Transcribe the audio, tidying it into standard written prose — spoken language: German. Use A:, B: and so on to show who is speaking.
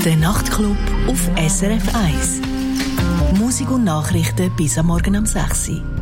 A: Der Nachtclub auf SRF 1. Musik und Nachrichten bis am Morgen um 6 Uhr.